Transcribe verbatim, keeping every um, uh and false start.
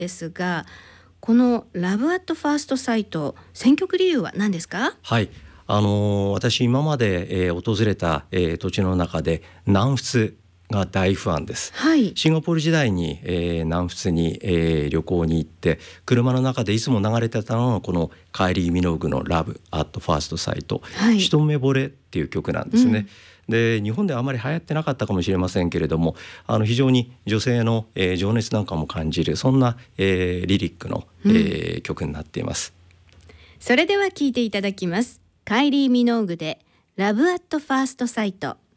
ですが、このラブアットファーストサイト、選曲理由は何ですか？ はい、あのー私今まで、えー訪れた、えー土地の中で南仏が大ファンです。 はい。 シンガポール時代に、えー南仏に、えー旅行に行って車の中でいつも流れてたのがこのカイリー・ミノーグのラブアットファーストサイト、 はい。 一目惚れっていう曲なんですね。で日本ではあまり流行ってなかったかもしれませんけれども、あの非常に女性の、えー情熱なんかも感じる、そんな、えーリリックの、えー曲になっています。 それでは聴いていただきます。カイリー・ミノーグでラブアットファーストサイト。